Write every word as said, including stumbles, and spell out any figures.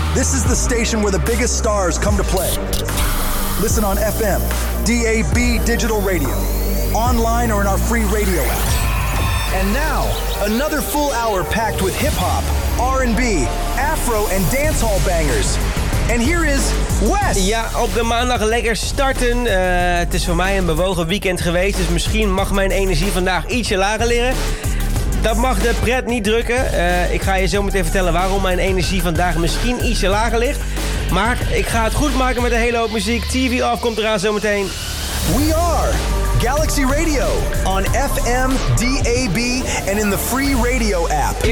This is the station where the biggest stars come to play. Listen on F M, D A B digital radio, online or in our free radio app. And now, another full hour packed with hip-hop, R and B, afro en dancehall bangers. En hier is Wes. Ja, op de maandag lekker starten. Uh, het is voor mij een bewogen weekend geweest, dus misschien mag mijn energie vandaag ietsje lager liggen. Dat mag de pret niet drukken. Uh, ik ga je zo meteen vertellen waarom mijn energie vandaag misschien ietsje lager ligt. Maar ik ga het goed maken met een hele hoop muziek. T V Off komt eraan zometeen. We are Galaxy Radio on F M, D A B en in the free radio app.